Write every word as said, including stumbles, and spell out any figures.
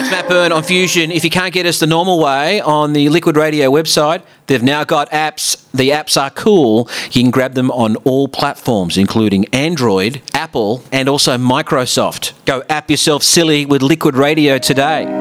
it's Matt Byrne on Fusion. If you can't get us the normal way on the Liquid Radio website, they've now got apps. The apps are cool. You can grab them on all platforms, including Android, Apple, and also Microsoft. Go app yourself silly with Liquid Radio today.